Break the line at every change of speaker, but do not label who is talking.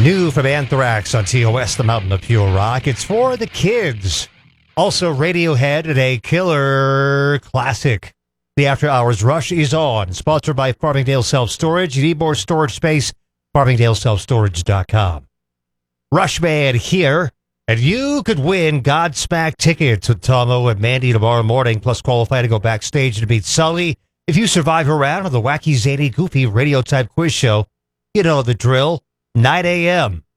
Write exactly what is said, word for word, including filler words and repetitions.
New from Anthrax on T O S, the Mountain of Pure Rock. It's for the kids. Also, Radiohead and a killer classic. The After Hours Rush is on. Sponsored by Farmingdale Self-Storage. You need more storage space? Farmingdale Self Storage dot com. Rushman here. And you could win Godsmack tickets with Tomo and Mandy tomorrow morning, plus qualify to go backstage to meet Sully. If you survive a round of the wacky, zany, goofy radio-type quiz show, you know the drill. nine a.m.